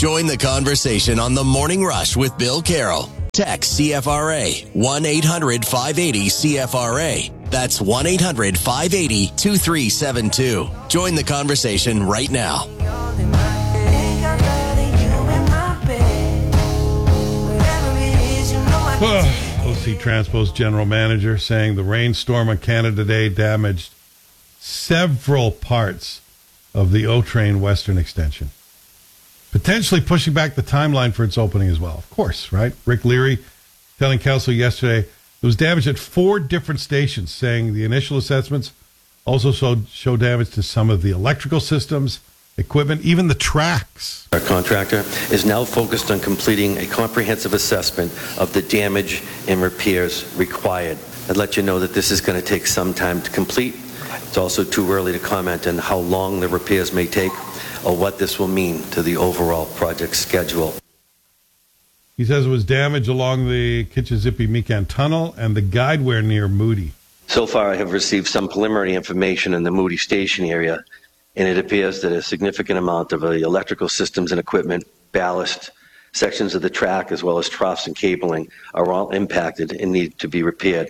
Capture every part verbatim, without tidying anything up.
Join the conversation on the Morning Rush with Bill Carroll. Text C F R A, one eight hundred five eighty C F R A. That's one eight hundred five eighty two three seven two. Join the conversation right now. O C Transpo's general manager saying the rainstorm on Canada Day damaged several parts of the O-Train Western Extension, potentially pushing back the timeline for its opening as well. Of course, right? Rick Leary telling council yesterday there was damage at four different stations, saying the initial assessments also showed, show damage to some of the electrical systems, equipment, even the tracks. Our contractor is now focused on completing a comprehensive assessment of the damage and repairs required. I'd let you know that this is going to take some time to complete. It's also too early to comment on how long the repairs may take or what this will mean to the overall project schedule. He says it was damage along the Kitchissippi-Meekan Tunnel and the guidewire near Moody. So far, I have received some preliminary information in the Moody Station area, and it appears that a significant amount of the electrical systems and equipment, ballast, sections of the track, as well as troughs and cabling are all impacted and need to be repaired.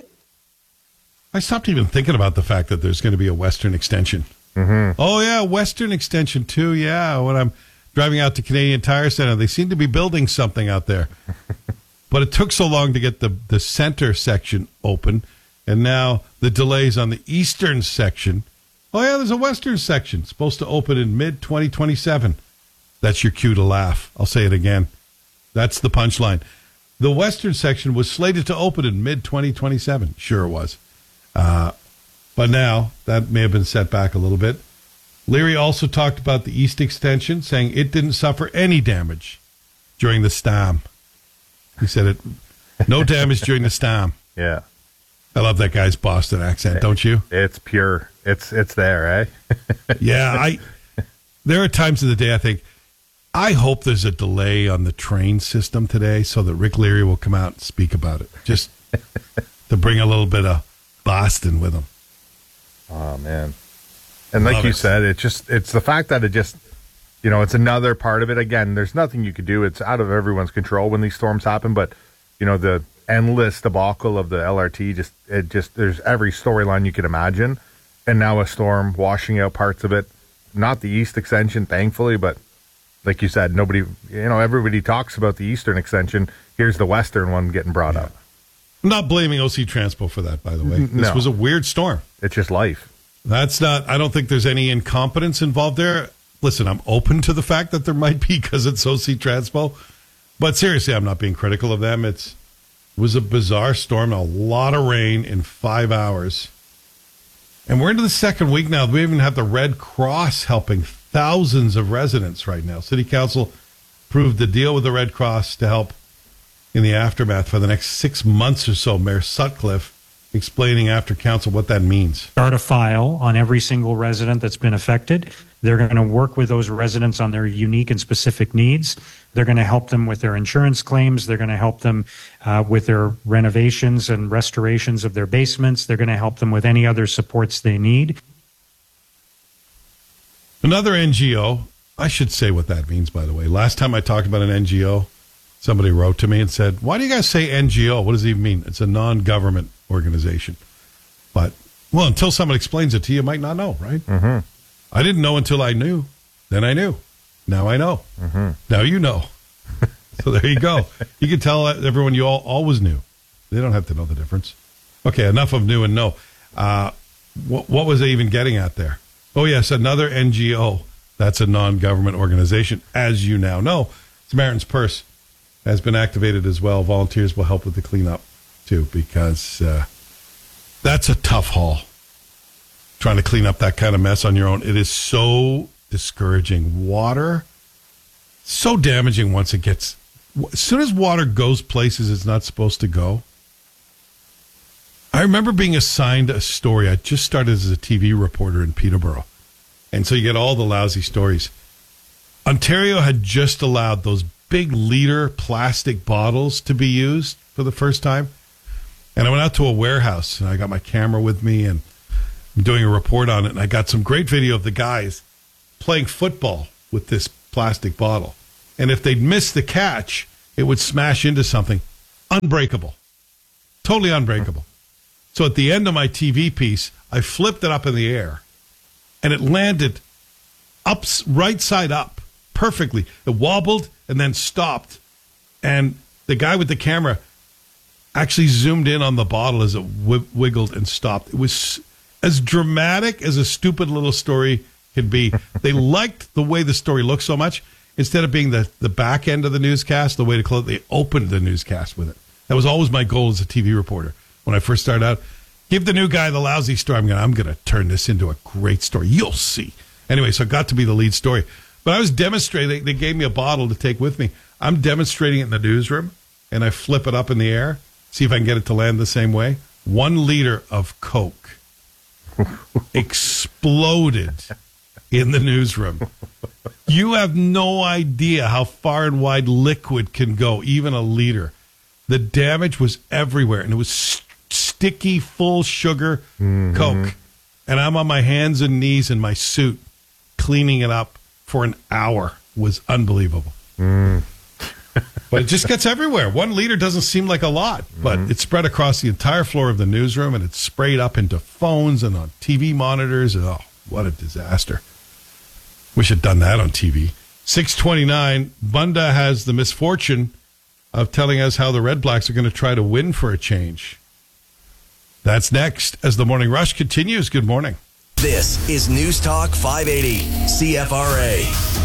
I stopped even thinking about the fact that there's going to be a Western Extension. Mm-hmm. Oh, yeah, Western Extension, too. Yeah, when I'm driving out to Canadian Tire Center, they seem to be building something out there. But it took so long to get the, the center section open, and now the delays on the eastern section. Oh, yeah, there's a western section supposed to open in mid twenty twenty-seven. That's your cue to laugh. I'll say it again. That's the punchline. The western section was slated to open in mid twenty twenty-seven. Sure it was. Uh, but now that may have been set back a little bit. Leary also talked about the East Extension, saying it didn't suffer any damage during the storm. He said it, no damage during the storm. Yeah. I love that guy's Boston accent, don't you? It's pure. It's it's there, eh? Yeah, I. There are times of the day I think, I hope there's a delay on the train system today so that Rick Leary will come out and speak about it, just to bring a little bit of Boston with him. Oh man, and like Love you it. said, it just it's the fact that it just, you know, it's another part of it. Again, there's nothing you could do. It's out of everyone's control when these storms happen. But you know, the endless debacle of the L R T, just it just there's every storyline you could imagine, and now a storm washing out parts of it. Not the East Extension, thankfully, but like you said, nobody, you know, everybody talks about the Eastern Extension. Here's the Western one getting brought Yeah. up. I'm not blaming O C Transpo for that, by the way. This No. was a weird storm. It's just life. That's not, I don't think there's any incompetence involved there. Listen, I'm open to the fact that there might be because it's O C Transpo. But seriously, I'm not being critical of them. It's, it was a bizarre storm, a lot of rain in five hours. And we're into the second week now. We even have the Red Cross helping thousands of residents right now. City Council approved the deal with the Red Cross to help in the aftermath for the next six months or so. Mayor Sutcliffe explaining after council what that means. Start a file on every single resident that's been affected. They're going to work with those residents on their unique and specific needs. They're going to help them with their insurance claims. They're going to help them uh, with their renovations and restorations of their basements. They're going to help them with any other supports they need. Another N G O, I should say what that means, by the way. Last time I talked about an N G O, somebody wrote to me and said, why do you guys say N G O? What does it even mean? It's a non-government organization. But, well, until someone explains it to you, you might not know, right? Mm-hmm. I didn't know until I knew. Then I knew. Now I know. Mm-hmm. Now you know. So there you go. You can tell everyone you all always knew. They don't have to know the difference. Okay, enough of new and know. Uh, what, what was I even getting at there? Oh, yes, another N G O. That's a non-government organization, as you now know. Samaritan's Purse has been activated as well. Volunteers will help with the cleanup, too, because uh, that's a tough haul. Trying to clean up that kind of mess on your own. It is so discouraging. Water, so damaging once it gets... As soon as water goes places it's not supposed to go. I remember being assigned a story. I just started as a T V reporter in Peterborough. And so you get all the lousy stories. Ontario had just allowed those big liter plastic bottles to be used for the first time. And I went out to a warehouse, and I got my camera with me, and I'm doing a report on it. And I got some great video of the guys playing football with this plastic bottle. And if they'd missed the catch, it would smash into something. Unbreakable. Totally unbreakable. So at the end of my T V piece, I flipped it up in the air, and it landed up, right side up, perfectly. It wobbled and then stopped. And the guy with the camera actually zoomed in on the bottle as it w- wiggled and stopped. It was as dramatic as a stupid little story could be. They liked the way the story looked so much. Instead of being the, the back end of the newscast, the way to close, they opened the newscast with it. That was always my goal as a T V reporter. When I first started out, give the new guy the lousy story. I'm going I'm going to turn this into a great story. You'll see. Anyway, so it got to be the lead story. But I was demonstrating. They gave me a bottle to take with me. I'm demonstrating it in the newsroom, and I flip it up in the air, see if I can get it to land the same way. One liter of Coke exploded in the newsroom. You have no idea how far and wide liquid can go, even a liter. The damage was everywhere, and it was st- sticky, full sugar mm-hmm. Coke. And I'm on my hands and knees in my suit cleaning it up for an hour. It was unbelievable. Mm. But it just gets everywhere. One liter doesn't seem like a lot, but mm-hmm. it spread across the entire floor of the newsroom, and it sprayed up into phones and on T V monitors. Oh, what a disaster. Wish I'd done that on T V. six twenty-nine, Bunda has the misfortune of telling us how the Red Blacks are going to try to win for a change. That's next as the Morning Rush continues. Good morning. This is News Talk five eighty C F R A.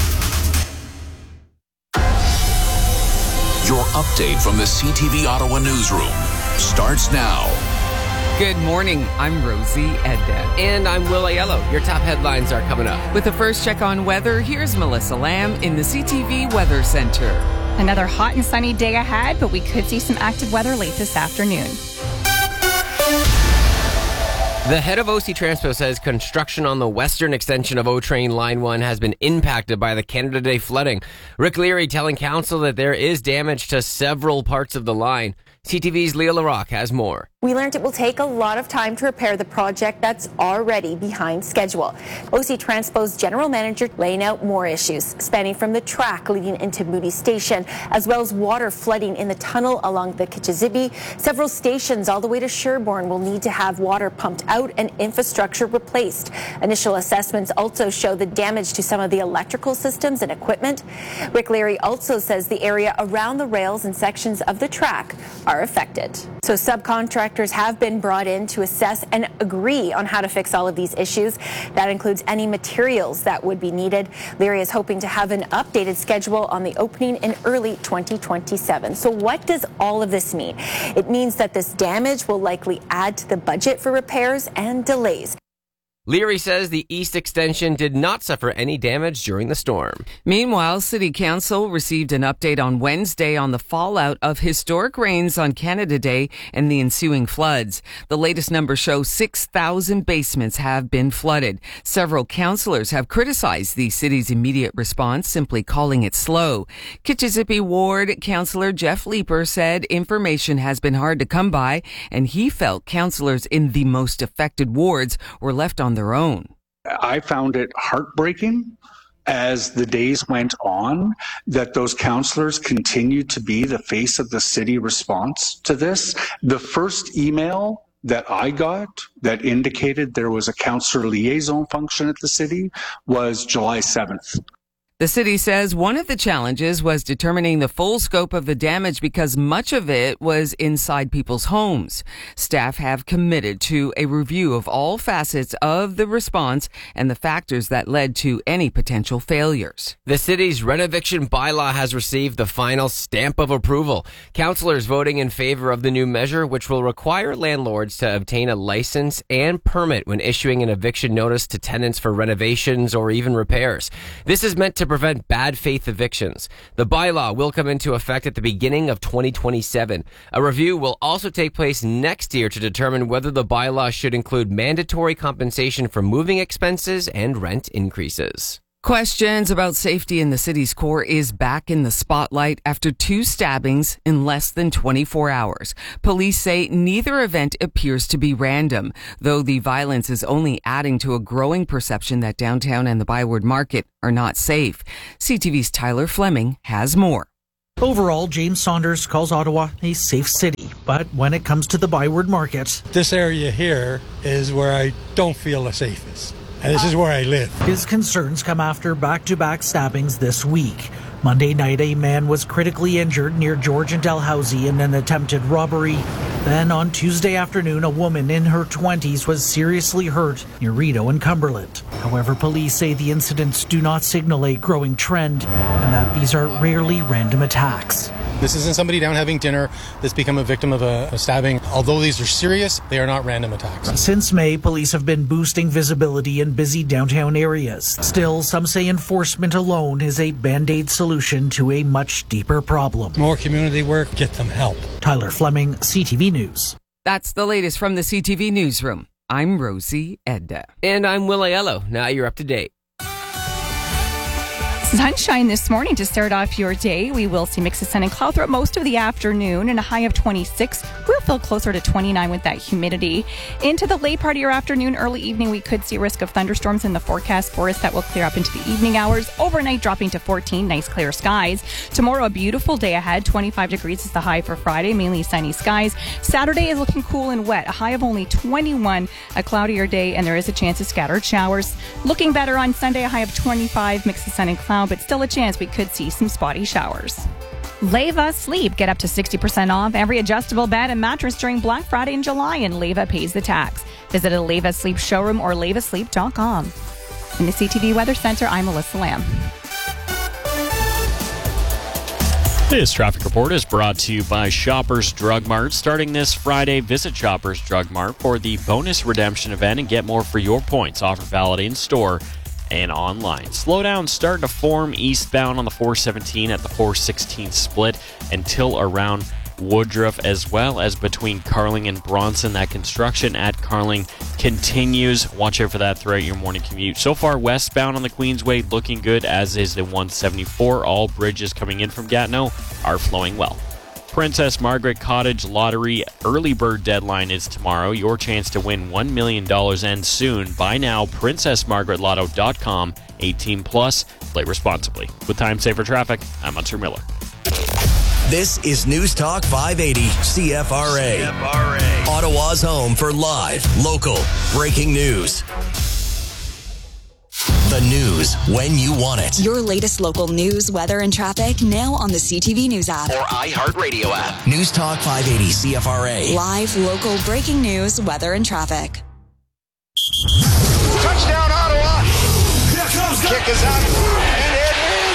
Your update from the C T V Ottawa newsroom starts now. Good morning. I'm Rosie Edda. And I'm Will Aiello. Your top headlines are coming up. With the first check on weather, here's Melissa Lamb in the C T V Weather Center. Another hot and sunny day ahead, but we could see some active weather late this afternoon. The head of O C Transpo says construction on the western extension of O-Train Line one has been impacted by the Canada Day flooding. Rick Leary telling council that there is damage to several parts of the line. C T V's Leah LaRock has more. We learned it will take a lot of time to repair the project that's already behind schedule. O C Transpo's general manager laying out more issues, spanning from the track leading into Moody Station, as well as water flooding in the tunnel along the Kitchizibbi. Several stations all the way to Sherbourne will need to have water pumped out and infrastructure replaced. Initial assessments also show the damage to some of the electrical systems and equipment. Rick Leary also says the area around the rails and sections of the track are affected. So subcontractors have been brought in to assess and agree on how to fix all of these issues. That includes any materials that would be needed. Leary is hoping to have an updated schedule on the opening in early twenty twenty-seven. So what does all of this mean? It means that this damage will likely add to the budget for repairs and delays. Leary says the east extension did not suffer any damage during the storm. Meanwhile, City Council received an update on Wednesday on the fallout of historic rains on Canada Day and the ensuing floods. The latest numbers show six thousand basements have been flooded. Several councillors have criticized the city's immediate response, simply calling it slow. Kitchizibbi Ward Councillor Jeff Leeper said information has been hard to come by, and he felt councillors in the most affected wards were left on their own. I found it heartbreaking as the days went on that those councillors continued to be the face of the city response to this. The first email that I got that indicated there was a councillor liaison function at the city was July seventh. The city says one of the challenges was determining the full scope of the damage because much of it was inside people's homes. Staff have committed to a review of all facets of the response and the factors that led to any potential failures. The city's renoviction bylaw has received the final stamp of approval. Councillors voting in favor of the new measure, which will require landlords to obtain a license and permit when issuing an eviction notice to tenants for renovations or even repairs. This is meant to prevent bad faith evictions. The bylaw will come into effect at the beginning of twenty twenty-seven. A review will also take place next year to determine whether the bylaw should include mandatory compensation for moving expenses and rent increases. Questions about safety in the city's core is back in the spotlight after two stabbings in less than twenty-four hours. Police say neither event appears to be random, though the violence is only adding to a growing perception that downtown and the Byward Market are not safe. C T V's Tyler Fleming has more. Overall, James Saunders calls Ottawa a safe city, but when it comes to the Byward Market, this area here is where I don't feel the safest. And this is where I live. His concerns come after back-to-back stabbings this week. Monday night, a man was critically injured near George and Dalhousie in an attempted robbery. Then on Tuesday afternoon, a woman in her twenties was seriously hurt near Rideau and Cumberland. However, police say the incidents do not signal a growing trend and that these are rarely random attacks. This isn't somebody down having dinner that's become a victim of a, a stabbing. Although these are serious, they are not random attacks. Since May, police have been boosting visibility in busy downtown areas. Still, some say enforcement alone is a band-aid solution to a much deeper problem. More community work, get them help. Tyler Fleming, C T V News. That's the latest from the C T V Newsroom. I'm Rosie Edda. And I'm Will Aiello. Now you're up to date. Sunshine this morning to start off your day. We will see mixes of sun and cloud throughout most of the afternoon and a high of twenty-six. We'll feel closer to twenty-nine with that humidity. Into the late part of your afternoon, early evening, we could see a risk of thunderstorms in the forecast for us. That will clear up into the evening hours. Overnight dropping to fourteen. Nice clear skies. Tomorrow, a beautiful day ahead. twenty-five degrees is the high for Friday. Mainly sunny skies. Saturday is looking cool and wet. A high of only twenty-one. A cloudier day, and there is a chance of scattered showers. Looking better on Sunday, a high of twenty-five. Mix of sun and cloud, but still a chance we could see some spotty showers. Leva Sleep. Get up to sixty percent off every adjustable bed and mattress during Black Friday in July, and Leva pays the tax. Visit a Leva Sleep showroom or leva sleep dot com. In the C T V Weather Center, I'm Melissa Lamb. This traffic report is brought to you by Shoppers Drug Mart. Starting this Friday, visit Shoppers Drug Mart for the bonus redemption event and get more for your points. Offer valid in store and online. Slowdowns starting to form eastbound on the four seventeen at the four sixteen split until around Woodruff, as well as between Carling and Bronson. That construction at Carling continues. Watch out for that throughout your morning commute. So far, westbound on the Queensway looking good, as is the one seventy-four. All bridges coming in from Gatineau are flowing well. Princess Margaret Cottage Lottery early bird deadline is tomorrow. Your chance to win one million dollars ends soon. Buy now, princess margaret lotto dot com. eighteen plus. Play responsibly. With time saver traffic, I'm Hunter Miller. This is News Talk five eighty C F R A. C F R A. Ottawa's home for live, local, breaking news. The news when you want it. Your latest local news, weather, and traffic now on the C T V News app. Or iHeartRadio app. News Talk five eighty C F R A. Live, local, breaking news, weather, and traffic. Touchdown, Ottawa! Here comes the kick is up, and it is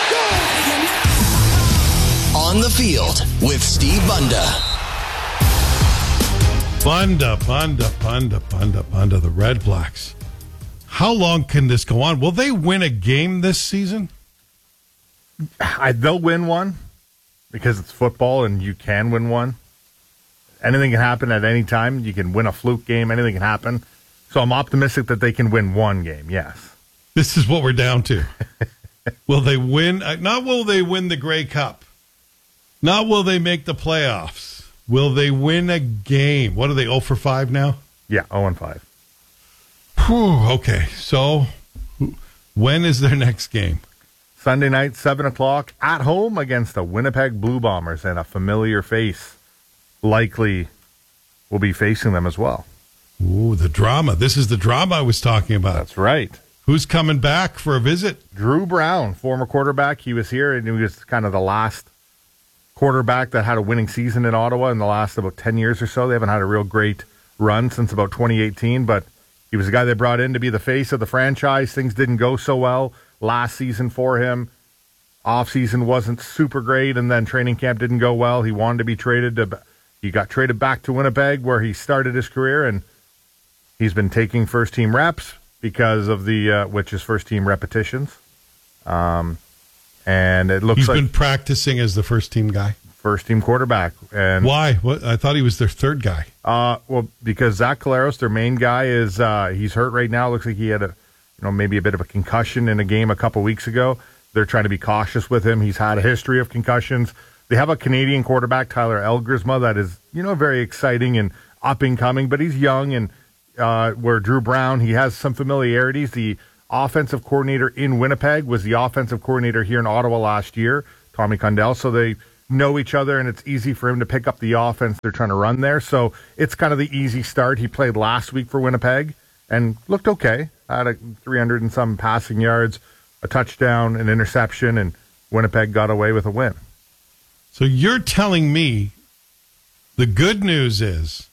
good! On the field with Steve Bunda. Bunda, Bunda, Bunda, Bunda, Bunda, the Red Blacks. How long can this go on? Will they win a game this season? I, they'll win one because it's football and you can win one. Anything can happen at any time. You can win a fluke game. Anything can happen. So I'm optimistic that they can win one game, yes. This is what we're down to. Will they win? Not will they win the Grey Cup. Not will they make the playoffs. Will they win a game? What are they, oh for five now? Yeah, oh and five. Whew, okay, so when is their next game? Sunday night, seven o'clock, at home against the Winnipeg Blue Bombers, and a familiar face likely will be facing them as well. Ooh, the drama. This is the drama I was talking about. That's right. Who's coming back for a visit? Drew Brown, former quarterback. He was here, and he was kind of the last quarterback that had a winning season in Ottawa in the last about ten years or so. They haven't had a real great run since about twenty eighteen, but he was the guy they brought in to be the face of the franchise. Things didn't go so well last season for him. Off-season wasn't super great, and then training camp didn't go well. He wanted to be traded. To, he got traded back to Winnipeg, where he started his career, and he's been taking first-team reps because of the, uh, which is first-team repetitions. Um, and it looks he's like... He's been practicing as the first-team guy? First-team quarterback. And why? What? I thought he was their third guy. Uh, well, because Zach Collaros, their main guy, is uh, he's hurt right now. Looks like he had a you know, maybe a bit of a concussion in a game a couple weeks ago. They're trying to be cautious with him. He's had a history of concussions. They have a Canadian quarterback, Tyler Elgersma, that is, you know, very exciting and up and coming, but he's young. And uh, where Drew Brown, he has some familiarities. The offensive coordinator in Winnipeg was the offensive coordinator here in Ottawa last year, Tommy Condell. So they know each other, and it's easy for him to pick up the offense they're trying to run there. So it's kind of the easy start. He played last week for Winnipeg and looked okay. Had a three hundred and some passing yards, a touchdown, an interception, and Winnipeg got away with a win. So you're telling me the good news is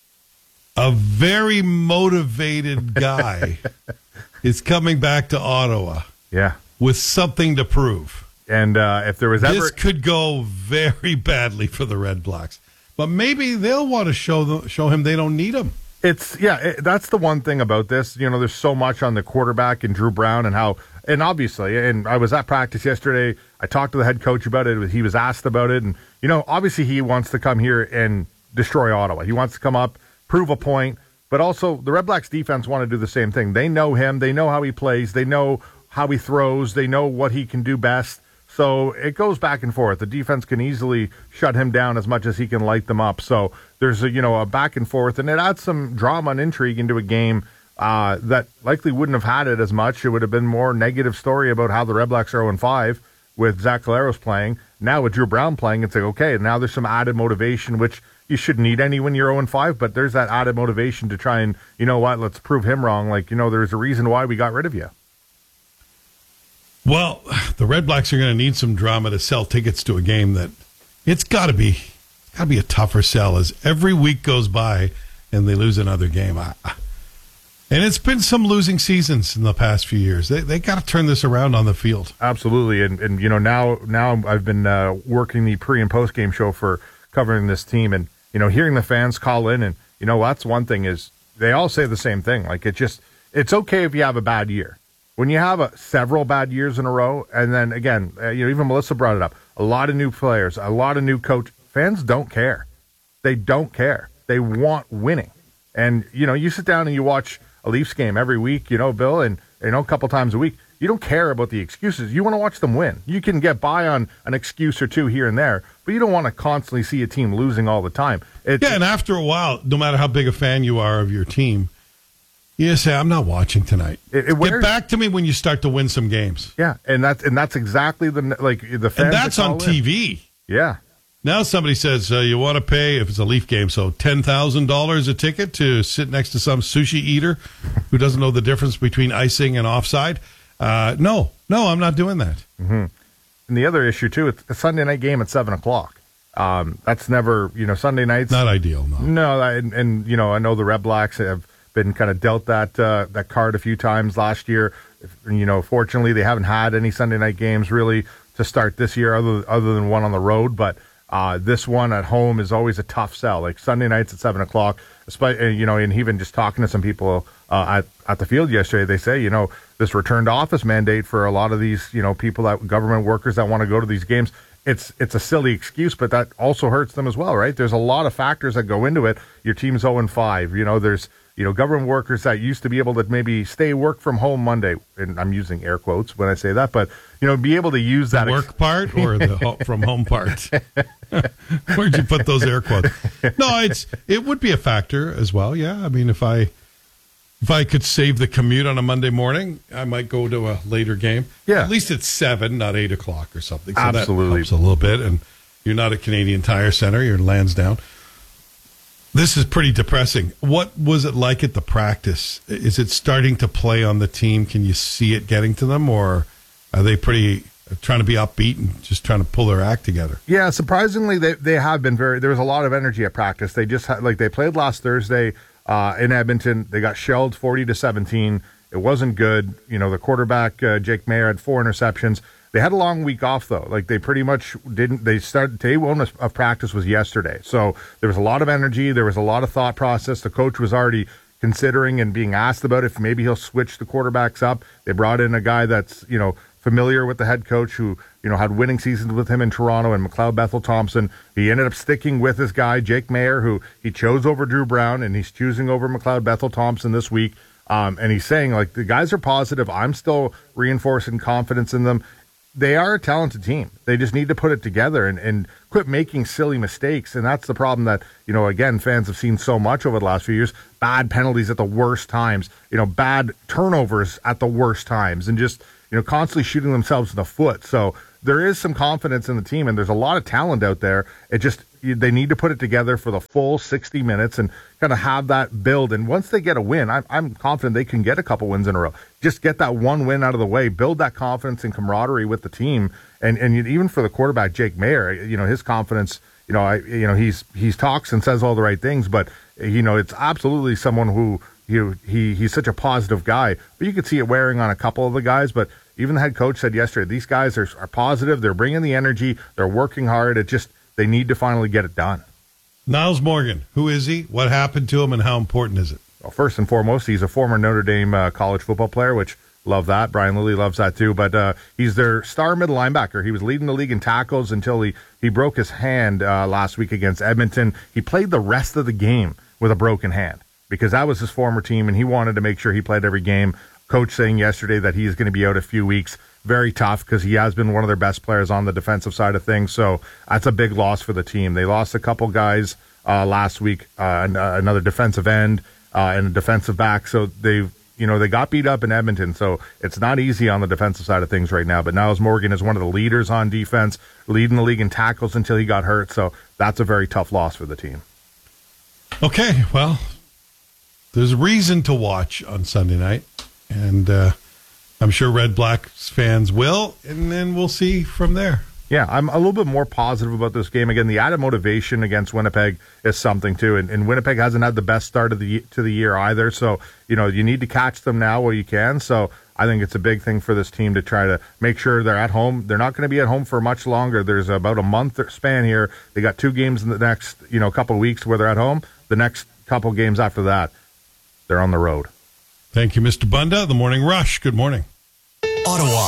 a very motivated guy is coming back to Ottawa. Yeah. With something to prove. And uh, if there was ever... This could go very badly for the Red Blacks. But maybe they'll want to show them, show him they don't need him. It's, yeah, it, that's the one thing about this. You know, there's so much on the quarterback and Drew Brown and how... And obviously, and I was at practice yesterday. I talked to the head coach about it. He was asked about it. And, you know, obviously he wants to come here and destroy Ottawa. He wants to come up, prove a point. But also, the Red Blacks defense want to do the same thing. They know him. They know how he plays. They know how he throws. They know what he can do best. So it goes back and forth. The defense can easily shut him down as much as he can light them up. So there's a, you know, a back and forth. And it adds some drama and intrigue into a game Uh, that likely wouldn't have had it as much. It would have been more negative story about how the Red Blacks are oh and five with Zach Collaros playing. Now with Drew Brown playing, it's like, okay, now there's some added motivation, which you shouldn't need any when you're oh and five, but there's that added motivation to try and, you know what, let's prove him wrong. Like, you know, there's a reason why we got rid of you. Well, the Red Blacks are going to need some drama to sell tickets to a game that it's got to be got to be a tougher sell as every week goes by and they lose another game. I, I, And it's been some losing seasons in the past few years. They they got to turn this around on the field. Absolutely, and and you know now now I've been uh, working the pre and post game show for covering this team, and you know hearing the fans call in, and you know that's one thing is they all say the same thing. Like it just it's okay if you have a bad year. When you have a, several bad years in a row, and then again, uh, you know even Melissa brought it up. A lot of new players, a lot of new coach. Fans don't care. They don't care. They want winning, and you know you sit down and you watch a Leafs game every week, you know, Bill, and, you know, a couple times a week. You don't care about the excuses. You want to watch them win. You can get by on an excuse or two here and there, but you don't want to constantly see a team losing all the time. It, yeah, and after a while, no matter how big a fan you are of your team, you just say, I'm not watching tonight. It, it Get back to me when you start to win some games. Yeah, and that's, and that's exactly the, like, the fans. And that's on T V. In. Yeah. Now somebody says uh, you want to pay, if it's a Leaf game, so ten thousand dollars a ticket to sit next to some sushi eater who doesn't know the difference between icing and offside. Uh, no, no, I'm not doing that. Mm-hmm. And the other issue, too, it's a Sunday night game at seven o'clock. Um, that's never, you know, Sunday nights. Not ideal, no. No, and, and you know, I know the Red Blacks have been kind of dealt that uh, that card a few times last year. You know, fortunately, they haven't had any Sunday night games really to start this year other, other than one on the road, but Uh, this one at home is always a tough sell. Like Sunday nights at seven o'clock, especially, you know, and even just talking to some people uh, at, at the field yesterday, they say, you know, this return to office mandate for a lot of these, you know, people that government workers that want to go to these games, it's it's a silly excuse, but that also hurts them as well, right? There's a lot of factors that go into it. Your team's oh and five. You know, there's, you know, government workers that used to be able to maybe stay work from home Monday, and I'm using air quotes when I say that, but, you know, be able to use that. The work ex- part or the ho- from home part? Where'd you put those air quotes? No, it's it would be a factor as well, yeah. I mean, if I if I could save the commute on a Monday morning, I might go to a later game. Yeah. At least it's seven, not eight o'clock or something. So Absolutely. That helps a little bit, and you're not at Canadian Tire Center, you're in Lansdowne. This is pretty depressing. What was it like at the practice? Is it starting to play on the team? Can you see it getting to them, or are they pretty trying to be upbeat and just trying to pull their act together? Yeah, surprisingly, they they have been very. There was a lot of energy at practice. They just had, like they played last Thursday uh, in Edmonton. They got shelled forty to seventeen. It wasn't good. You know, the quarterback uh, Jake Mayer had four interceptions. They had a long week off though. Like they pretty much didn't. They started day one of practice was yesterday, so there was a lot of energy. There was a lot of thought process. The coach was already considering and being asked about if maybe he'll switch the quarterbacks up. They brought in a guy that's you know familiar with the head coach who you know had winning seasons with him in Toronto, and McLeod Bethel Thompson. He ended up sticking with this guy Jake Mayer, who he chose over Drew Brown, and he's choosing over McLeod Bethel Thompson this week. Um, and he's saying, like, the guys are positive. I'm still reinforcing confidence in them. They are a talented team. They just need to put it together and, and quit making silly mistakes. And that's the problem that, you know, again, fans have seen so much over the last few years. Bad penalties at the worst times, you know, bad turnovers at the worst times, and just, you know, constantly shooting themselves in the foot. So there is some confidence in the team, and there's a lot of talent out there. It just, they need to put it together for the full sixty minutes and kind of have that build. And once they get a win, I'm, I'm confident they can get a couple wins in a row. Just get that one win out of the way, build that confidence and camaraderie with the team. And and even for the quarterback, Jake Mayer, you know, his confidence, you know, I, you know, he's he's talks and says all the right things, but, you know, it's absolutely someone who, you he he's such a positive guy. But you could see it wearing on a couple of the guys. But even the head coach said yesterday, these guys are, are positive. They're bringing the energy. They're working hard. It just, they need to finally get it done. Niles Morgan, who is he? What happened to him, and how important is it? Well, first and foremost, he's a former Notre Dame uh, college football player, which love that. Brian Lilly loves that too. But uh, he's their star middle linebacker. He was leading the league in tackles until he, he broke his hand uh, last week against Edmonton. He played the rest of the game with a broken hand because that was his former team, and he wanted to make sure he played every game. Coach saying yesterday that he's going to be out a few weeks. Very tough because he has been one of their best players on the defensive side of things. So that's a big loss for the team. They lost a couple guys uh, last week, uh, another defensive end uh, and a defensive back. So they, you know, they got beat up in Edmonton. So it's not easy on the defensive side of things right now. But Niles Morgan is one of the leaders on defense, leading the league in tackles until he got hurt. So that's a very tough loss for the team. Okay, well, there's reason to watch on Sunday night. And uh, I'm sure Red Black fans will, and then we'll see from there. Yeah, I'm a little bit more positive about this game. Again, the added motivation against Winnipeg is something, too. And, and Winnipeg hasn't had the best start of the to the year either. So, you know, you need to catch them now while you can. So I think it's a big thing for this team to try to make sure they're at home. They're not going to be at home for much longer. There's about a month span here. They got two games in the next, you know, couple of weeks where they're at home. The next couple games after that, they're on the road. Thank you, Mister Bunda. The Morning Rush. Good morning. Ottawa.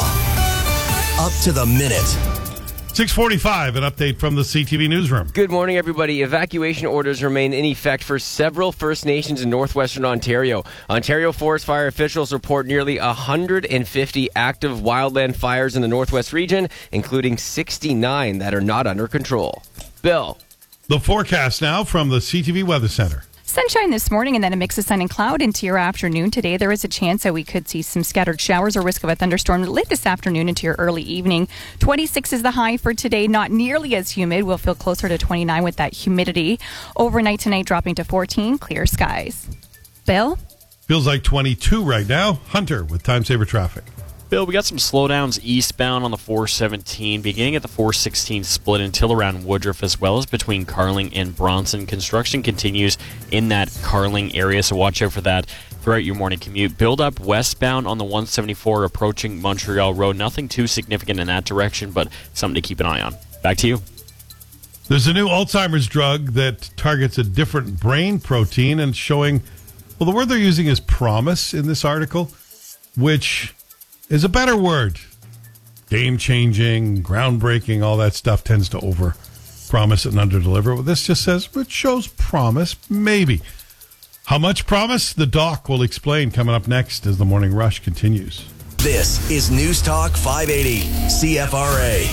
Up to the minute. six forty-five, an update from the C T V newsroom. Good morning, everybody. Evacuation orders remain in effect for several First Nations in northwestern Ontario. Ontario Forest Fire officials report nearly one hundred fifty active wildland fires in the northwest region, including sixty-nine that are not under control. Bill. The forecast now from the C T V Weather Center. Sunshine this morning and then a mix of sun and cloud into your afternoon. Today, there is a chance that we could see some scattered showers or risk of a thunderstorm late this afternoon into your early evening. twenty-six is the high for today. Not nearly as humid. We'll feel closer to twenty-nine with that humidity. Overnight tonight, dropping to fourteen. Clear skies. Bill? Feels like twenty-two right now. Hunter with Time Saver Traffic. Bill, we got some slowdowns eastbound on the four seventeen, beginning at the four sixteen split until around Woodruff, as well as between Carling and Bronson. Construction continues in that Carling area, so watch out for that throughout your morning commute. Build up westbound on the one seventy-four approaching Montreal Road. Nothing too significant in that direction, but something to keep an eye on. Back to you. There's a new Alzheimer's drug that targets a different brain protein and showing, well, the word they're using is promise in this article, which is a better word. Game-changing, groundbreaking, all that stuff tends to over-promise and under-deliver. Well, this just says it shows promise, maybe. How much promise? The doc will explain coming up next as the Morning Rush continues. This is News Talk five eighty C F R A.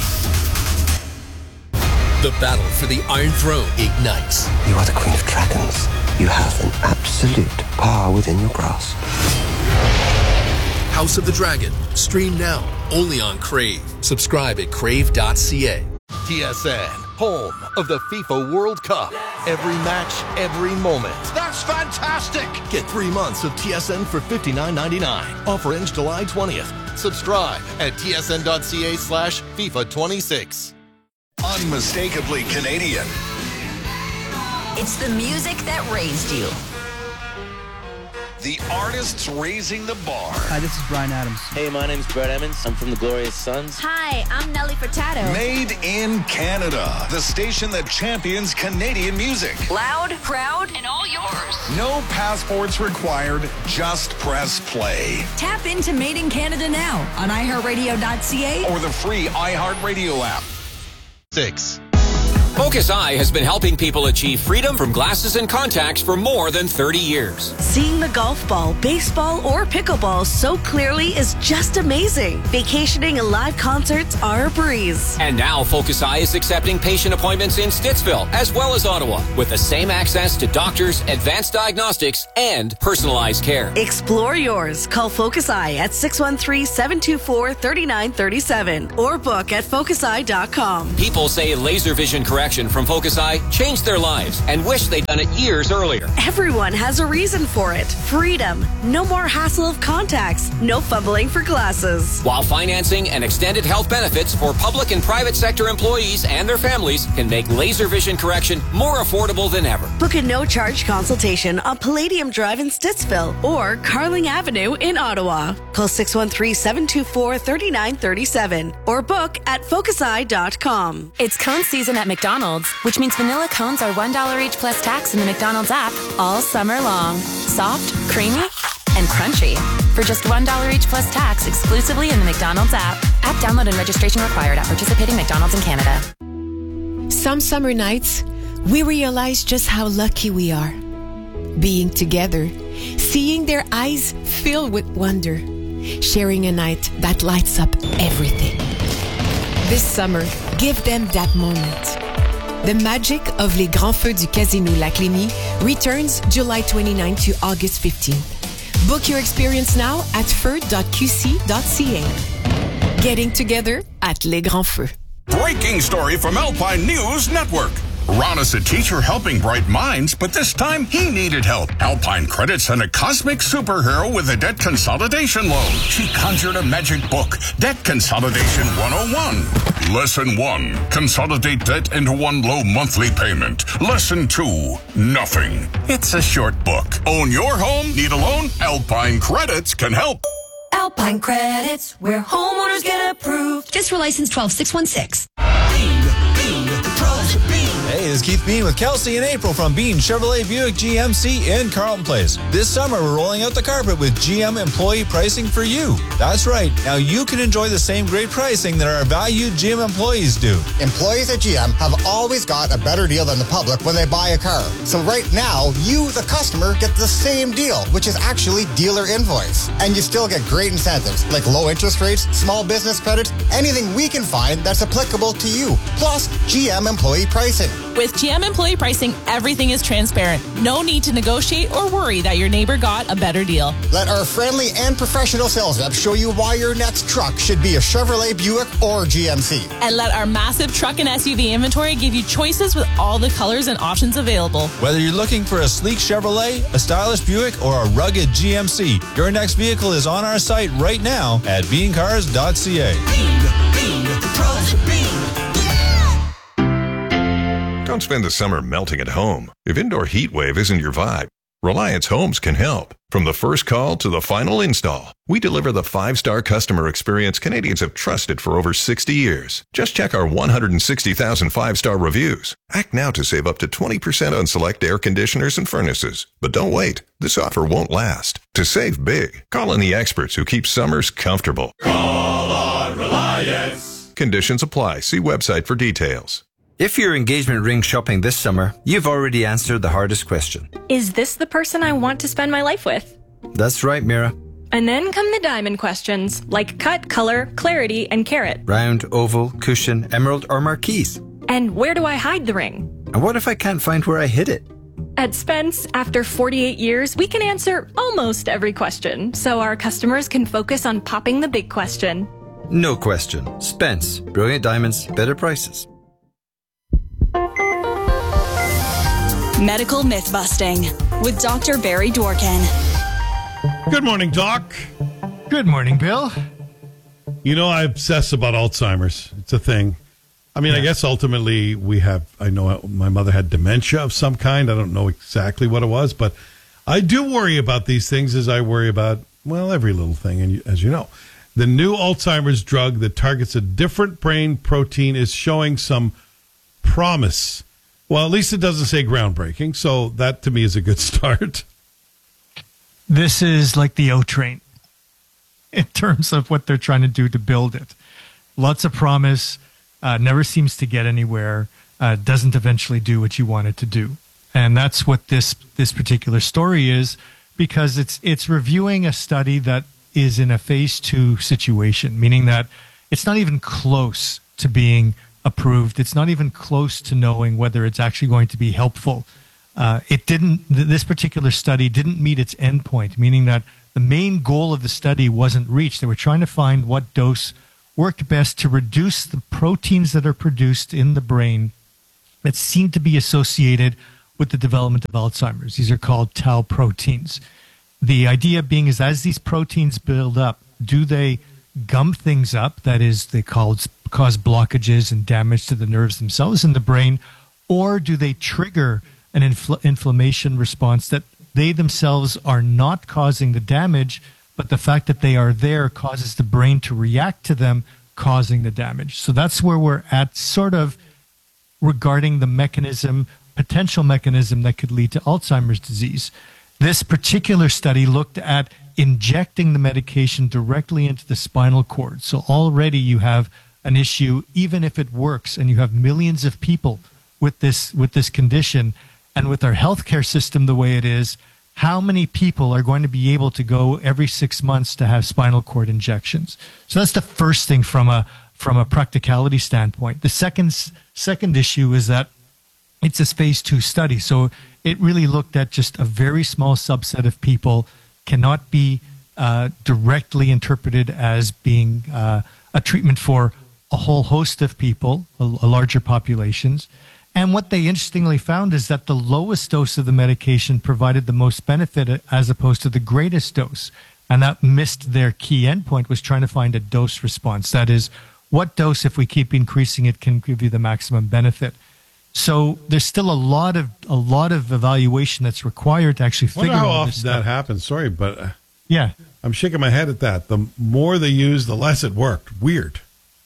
The battle for the Iron Throne ignites. You are the Queen of Dragons. You have an absolute power within your grasp. House of the Dragon. Stream now, only on Crave. Subscribe at crave dot c a. T S N, home of the FIFA World Cup. Every match, every moment. That's fantastic! Get three months of T S N for fifty-nine ninety-nine. Offer ends July twentieth. Subscribe at t s n dot c a slash FIFA twenty-six. Unmistakably Canadian. It's the music that raised you. The artists raising the bar. Hi, this is Bryan Adams. Hey, my name's Brett Emmons. I'm from the Glorious Sons. Hi, I'm Nelly Furtado. Made in Canada. The station that champions Canadian music. Loud, proud, and all yours. No passports required. Just press play. Tap into Made in Canada now on i heart radio dot c a or the free iHeartRadio app. Six. Focus Eye has been helping people achieve freedom from glasses and contacts for more than thirty years. Seeing the golf ball, baseball, or pickleball so clearly is just amazing. Vacationing and live concerts are a breeze. And now Focus Eye is accepting patient appointments in Stittsville as well as Ottawa with the same access to doctors, advanced diagnostics, and personalized care. Explore yours. Call Focus Eye at six one three, seven two four, three nine three seven or book at focus eye dot com. People say laser vision correction from Focus Eye changed their lives and wish they'd done it years earlier. Everyone has a reason for it. Freedom. No more hassle of contacts. No fumbling for glasses. While financing and extended health benefits for public and private sector employees and their families can make laser vision correction more affordable than ever. Book a no-charge consultation on Palladium Drive in Stittsville or Carling Avenue in Ottawa. Call six one three, seven two four, three nine three seven or book at focus eye dot com. It's cone season at McDonald's, which means vanilla cones are one dollar each plus tax in the McDonald's app all summer long. Soft, creamy, and crunchy. For just one dollar each plus tax exclusively in the McDonald's app. App download and registration required at participating McDonald's in Canada. Some summer nights, we realize just how lucky we are. Being together, seeing their eyes filled with wonder, sharing a night that lights up everything. This summer, give them that moment. The magic of Les Grands Feux du Casino Lac Lémy returns July twenty-ninth to August fifteenth. Book your experience now at feu dot q c dot c a. Getting together at Les Grands Feux. Breaking story from Alpine News Network. Ron is a teacher helping bright minds, but this time he needed help. Alpine Credit sent a cosmic superhero with a debt consolidation loan. She conjured a magic book, Debt Consolidation one oh one. Lesson one, consolidate debt into one low monthly payment. Lesson two, nothing. It's a short book. Own your home? Need a loan? Alpine Credits can help. Alpine Credits, where homeowners get approved. Just for license twelve six one six. Hey, this is Keith Bean with Kelsey and April from Bean Chevrolet Buick G M C in Carlton Place. This summer, we're rolling out the carpet with G M employee pricing for you. That's right. Now you can enjoy the same great pricing that our valued G M employees do. Employees at G M have always got a better deal than the public when they buy a car. So right now, you, the customer, get the same deal, which is actually dealer invoice. And you still get great incentives like low interest rates, small business credits, anything we can find that's applicable to you. Plus, G M employee pricing. With G M employee pricing, everything is transparent. No need to negotiate or worry that your neighbor got a better deal. Let our friendly and professional sales reps show you why your next truck should be a Chevrolet, Buick, or G M C. And let our massive truck and S U V inventory give you choices with all the colors and options available. Whether you're looking for a sleek Chevrolet, a stylish Buick, or a rugged G M C, your next vehicle is on our site right now at bean cars dot c a. Bean, Bean, the pros of Bean. Don't spend the summer melting at home. If indoor heat wave isn't your vibe, Reliance Homes can help. From the first call to the final install, we deliver the five-star customer experience Canadians have trusted for over sixty years. Just check our one hundred sixty thousand five-star reviews. Act now to save up to twenty percent on select air conditioners and furnaces. But don't wait. This offer won't last. To save big, call on the experts who keep summers comfortable. Call on Reliance. Conditions apply. See website for details. If you're engagement ring shopping this summer, you've already answered the hardest question. Is this the person I want to spend my life with? That's right, Mira. And then come the diamond questions, like cut, color, clarity, and carat. Round, oval, cushion, emerald, or marquise. And where do I hide the ring? And what if I can't find where I hid it? At Spence, after forty-eight years, we can answer almost every question, so our customers can focus on popping the big question. No question. Spence. Brilliant diamonds, better prices. Medical Myth-Busting with Doctor Barry Dworkin. Good morning, Doc. Good morning, Bill. You know, I obsess about Alzheimer's. It's a thing. I mean, yeah. I guess ultimately we have, I know my mother had dementia of some kind. I don't know exactly what it was, but I do worry about these things as I worry about, well, every little thing. And as you know, the new Alzheimer's drug that targets a different brain protein is showing some promise. Well, at least it doesn't say groundbreaking, so that to me is a good start. This is like the O-Train in terms of what they're trying to do to build it. Lots of promise, uh, never seems to get anywhere. uh, doesn't eventually do what you want it to do. And that's what this this particular story is, because it's it's reviewing a study that is in a phase two situation, meaning that it's not even close to being approved. It's not even close to knowing whether it's actually going to be helpful. Uh, it didn't. This particular study didn't meet its endpoint, meaning that the main goal of the study wasn't reached. They were trying to find what dose worked best to reduce the proteins that are produced in the brain that seem to be associated with the development of Alzheimer's. These are called tau proteins. The idea being is as these proteins build up, do they gum things up? That is, they cause, cause blockages and damage to the nerves themselves in the brain, or do they trigger an infl- inflammation response that they themselves are not causing the damage, but the fact that they are there causes the brain to react to them, causing the damage. So that's where we're at, sort of regarding the mechanism, potential mechanism that could lead to Alzheimer's disease. This particular study looked at injecting the medication directly into the spinal cord. So already you have an issue, even if it works, and you have millions of people with this with this condition. And with our healthcare system the way it is, how many people are going to be able to go every six months to have spinal cord injections? So that's the first thing from a from a practicality standpoint. The second second issue is that it's a phase two study. So it really looked at just a very small subset of people, cannot be uh, directly interpreted as being uh, a treatment for a whole host of people, a, a larger populations. And what they interestingly found is that the lowest dose of the medication provided the most benefit as opposed to the greatest dose. And that missed their key endpoint, was trying to find a dose response. That is, what dose, if we keep increasing it, can give you the maximum benefit. So there's still a lot of a lot of evaluation that's required to actually figure out how all often this that stuff. happens. Sorry, but uh, yeah, I'm shaking my head at that. The more they use, the less it worked. Weird.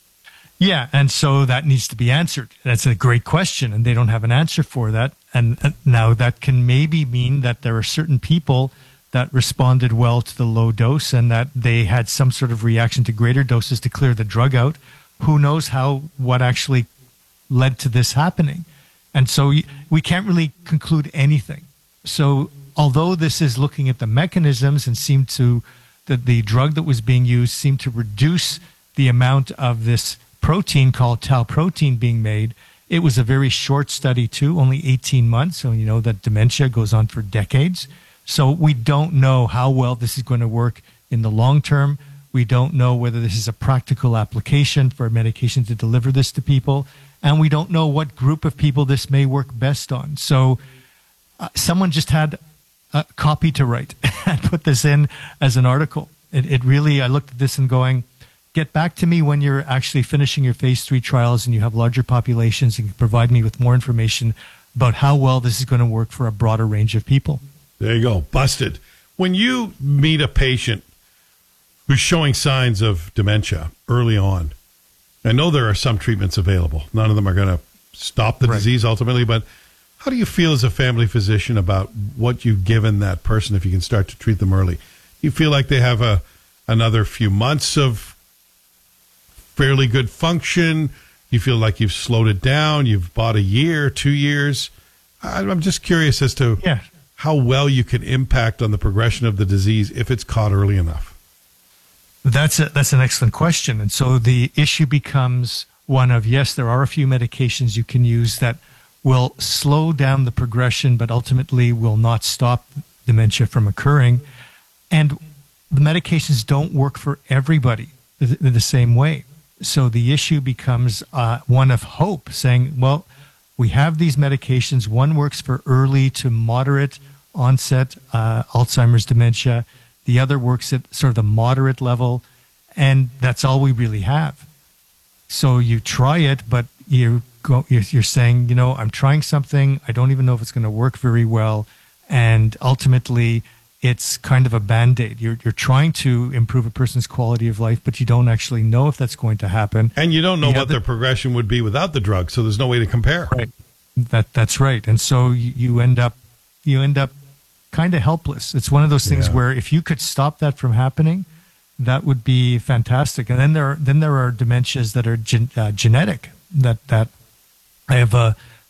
Yeah, and so that needs to be answered. That's a great question, and they don't have an answer for that. And uh, now that can maybe mean that there are certain people that responded well to the low dose and that they had some sort of reaction to greater doses to clear the drug out. Who knows how what actually led to this happening? And so we can't really conclude anything. So although this is looking at the mechanisms and seemed to, that the drug that was being used seemed to reduce the amount of this protein called tau protein being made, it was a very short study too, only eighteen months. So you know that dementia goes on for decades. So we don't know how well this is going to work in the long term. We don't know whether this is a practical application for medication to deliver this to people. And we don't know what group of people this may work best on. So uh, someone just had a copy to write and put this in as an article. It, it really, I looked at this and going, get back to me when you're actually finishing your phase three trials and you have larger populations and can provide me with more information about how well this is going to work for a broader range of people. There you go. Busted. When you meet a patient who's showing signs of dementia early on, I know there are some treatments available. None of them are going to stop the right. disease ultimately, but how do you feel as a family physician about what you've given that person if you can start to treat them early? You feel like they have a another few months of fairly good function? You feel like you've slowed it down? You've bought a year, two years? I'm just curious as to yeah. how well you can impact on the progression of the disease if it's caught early enough. That's a, that's an excellent question. And so the issue becomes one of, yes, there are a few medications you can use that will slow down the progression, but ultimately will not stop dementia from occurring. And the medications don't work for everybody the, the same way. So the issue becomes uh, one of hope, saying, well, we have these medications. One works for early to moderate onset uh, Alzheimer's dementia. The other works at sort of the moderate level, and that's all we really have. So you try it, but you go, you're saying, you know, I'm trying something. I don't even know if it's going to work very well. And ultimately, it's kind of a Band-Aid. You're, you're trying to improve a person's quality of life, but you don't actually know if that's going to happen. And you don't know the what other, their progression would be without the drug, so there's no way to compare. Right. That, that's right. And so you, you end up, you end up kind of helpless. It's one of those things yeah. where if you could stop that from happening, that would be fantastic. And then there are, then there are dementias that are gen, uh, genetic. That that I have a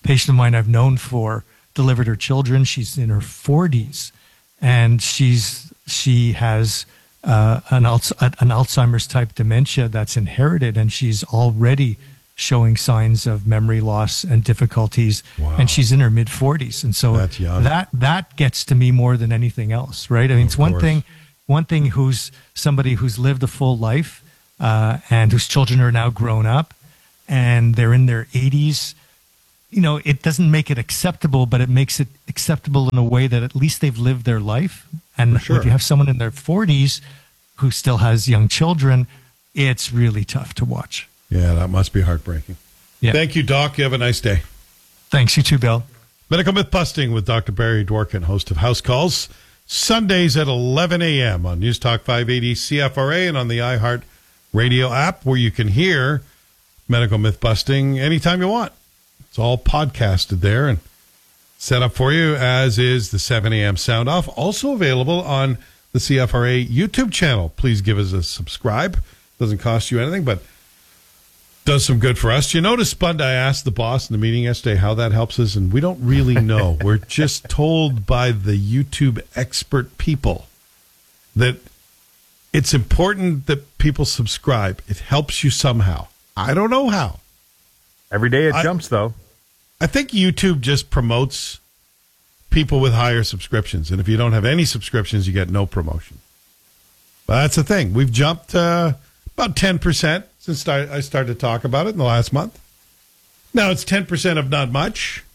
patient of mine I've known for delivered her children. She's in her forties, and she's she has uh, an, Al- an Alzheimer's type dementia that's inherited, and she's already showing signs of memory loss and difficulties. Wow. And she's in her mid forties, and so That's young. that that gets to me more than anything else, right? I mean, Of it's one course. thing, one thing who's somebody who's lived a full life uh, and whose children are now grown up and they're in their eighties. You know, it doesn't make it acceptable, but it makes it acceptable in a way that at least they've lived their life. And For sure. if you have someone in their forties who still has young children, it's really tough to watch. Yeah, that must be heartbreaking. Yeah. Thank you, Doc. You have a nice day. Thanks, you too, Bill. Medical Myth Busting with Doctor Barry Dworkin, host of House Calls, Sundays at eleven a.m. on News Talk five eighty C F R A and on the iHeart Radio app, where you can hear Medical Myth Busting anytime you want. It's all podcasted there and set up for you, as is the seven a.m. Sound Off. Also available on the C F R A YouTube channel. Please give us a subscribe. Doesn't cost you anything, but does some good for us. You notice, Spund, I asked the boss in the meeting yesterday how that helps us, and we don't really know. We're just told by the YouTube expert people that it's important that people subscribe. It helps you somehow. I don't know how. Every day it I, jumps, though. I think YouTube just promotes people with higher subscriptions, and if you don't have any subscriptions, you get no promotion. But that's the thing. We've jumped uh, about ten percent since I started to talk about it in the last month. Now it's ten percent of not much,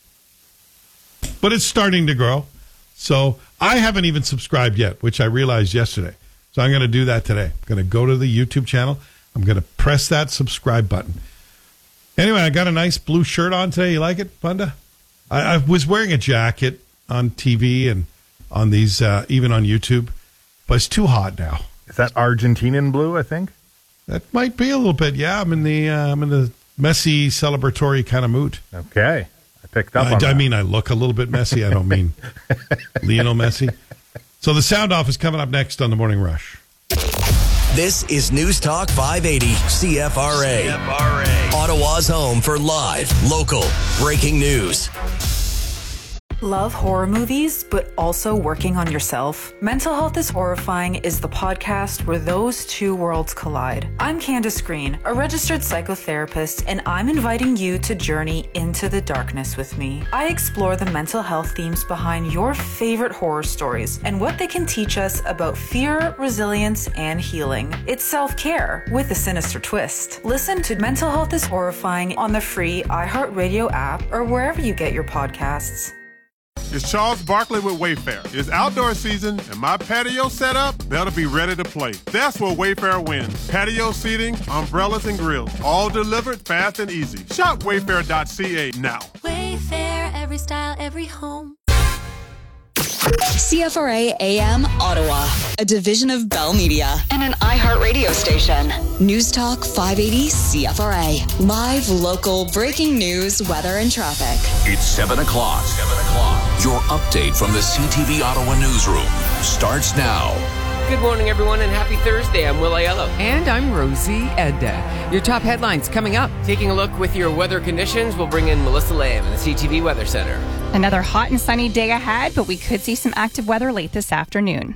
but it's starting to grow. So I haven't even subscribed yet, which I realized yesterday. So I'm going to do that today. I'm going to go to the YouTube channel. I'm going to press that subscribe button. Anyway, I got a nice blue shirt on today. You like it, Punda? I, I was wearing a jacket on T V and on these, uh, even on YouTube, but it's too hot now. Is that Argentinian blue, I think? That might be a little bit. Yeah, I'm in the uh, I'm in the messy, celebratory kind of mood. Okay, I picked up. I, on I that. mean, I look a little bit messy. I don't mean Lionel Messi. So the Sound Off is coming up next on the Morning Rush. This is News Talk five eighty C F R A. C F R A. Ottawa's home for live, local, breaking news. Love horror movies, but also working on yourself? Mental Health is Horrifying is the podcast where those two worlds collide. I'm Candace Green, a registered psychotherapist, and I'm inviting you to journey into the darkness with me. I explore the mental health themes behind your favorite horror stories and what they can teach us about fear, resilience, and healing. It's self-care with a sinister twist. Listen to Mental Health is Horrifying on the free iHeartRadio app or wherever you get your podcasts. It's Charles Barkley with Wayfair. It's outdoor season, and my patio setup, that'll be ready to play. That's where Wayfair wins. Patio seating, umbrellas, and grills, all delivered fast and easy. Shop wayfair dot c a now. Wayfair, every style, every home. C F R A A M Ottawa, a division of Bell Media and an iHeart radio station. News Talk five eighty C F R A. Live, local, breaking news, weather, and traffic. It's seven o'clock. seven o'clock. Your update from the C T V Ottawa newsroom starts now. Good morning, everyone, and happy Thursday. I'm Will Aiello. And I'm Rosie Edda. Your top headlines coming up. Taking a look with your weather conditions, we'll bring in Melissa Lamb in the C T V Weather Center. Another hot and sunny day ahead, but we could see some active weather late this afternoon.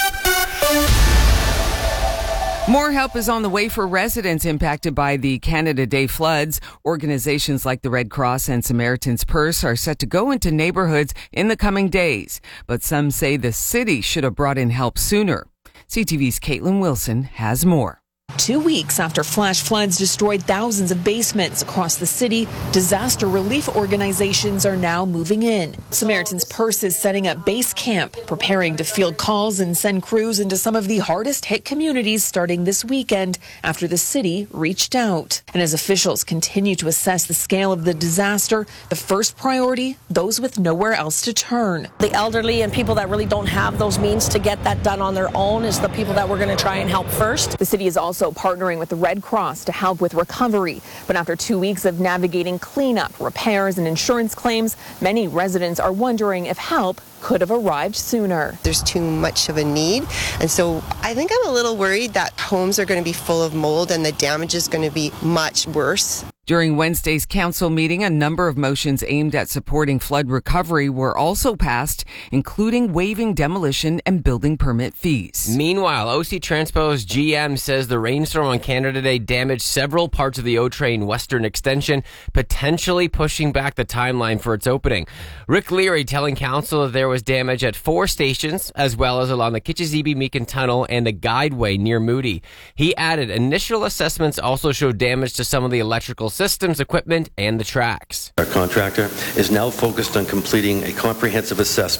More help is on the way for residents impacted by the Canada Day floods. Organizations like the Red Cross and Samaritan's Purse are set to go into neighborhoods in the coming days. But some say the city should have brought in help sooner. C T V's Caitlin Wilson has more. Two weeks after flash floods destroyed thousands of basements across the city, disaster relief organizations are now moving in. Samaritan's Purse is setting up base camp, preparing to field calls and send crews into some of the hardest hit communities starting this weekend after the city reached out. And as officials continue to assess the scale of the disaster, the first priority, those with nowhere else to turn. The elderly and people that really don't have those means to get that done on their own is the people that we're going to try and help first. The city is also partnering with the Red Cross to help with recovery. But after two weeks of navigating cleanup, repairs, and insurance claims, many residents are wondering if help could have arrived sooner. There's too much of a need. And so I think I'm a little worried that homes are going to be full of mold and the damage is going to be much worse. During Wednesday's council meeting, a number of motions aimed at supporting flood recovery were also passed, including waiving demolition and building permit fees. Meanwhile, O C Transpo's G M says the rainstorm on Canada Day damaged several parts of the O-Train Western Extension, potentially pushing back the timeline for its opening. Rick Leary telling council that there was damage at four stations, as well as along the Kitchizebe-Meakin Tunnel and the Guideway near Moody. He added initial assessments also showed damage to some of the electrical systems, equipment, and the tracks. Our contractor is now focused on completing a comprehensive assessment